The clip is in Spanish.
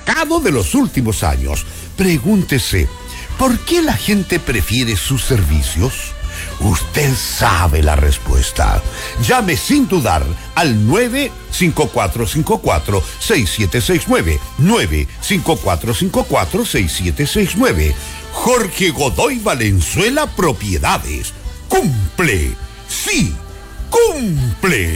destacado de los últimos años. Pregúntese, ¿por qué la gente prefiere sus servicios? Usted sabe la respuesta. Llame sin dudar al 95454-6769. 95454-6769. Jorge Godoy Valenzuela Propiedades. ¡Cumple! ¡Sí! ¡Cumple!